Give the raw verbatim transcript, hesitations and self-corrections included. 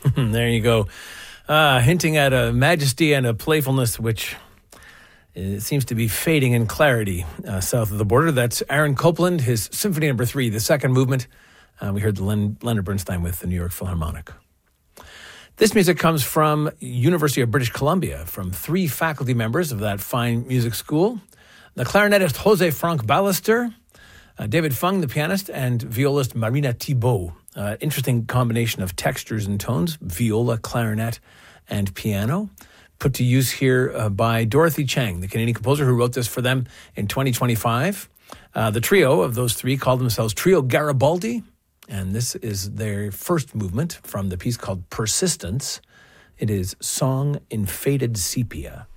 There you go. Uh, hinting at a majesty and a playfulness which it seems to be fading in clarity uh, south of the border. That's Aaron Copland, his Symphony Number Three, the second movement. Uh, we heard the Len- Leonard Bernstein with the New York Philharmonic. This music comes from University of British Columbia, from three faculty members of that fine music school. The clarinetist Jose Frank Ballester, uh, David Fung, the pianist, and violist Marina Thibault. Uh, interesting combination of textures and tones, viola, clarinet, and piano, put to use here uh, by Dorothy Chang, the Canadian composer who wrote this for them in twenty twenty-five. Uh, the trio of those three called themselves Trio Garibaldi, and this is their first movement from the piece called Persistence. It is Song in Faded Sepia.